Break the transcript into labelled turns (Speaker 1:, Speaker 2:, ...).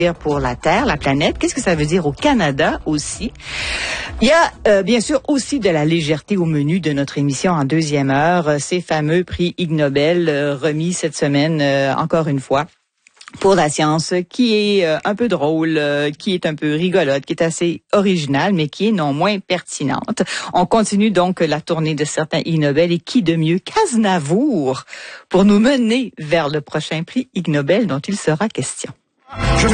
Speaker 1: pour la Terre, la planète. Qu'est-ce que ça veut dire au Canada aussi? Il y a bien sûr aussi de la légèreté au menu de notre émission en deuxième heure. Ces fameux prix Ig Nobel remis cette semaine encore une fois pour la science, qui est un peu drôle, qui est un peu rigolote, qui est assez originale, mais qui est non moins pertinente. On continue donc la tournée de certains Ig Nobel, et qui de mieux qu'Aznavour pour nous mener vers le prochain prix Ig Nobel dont il sera question.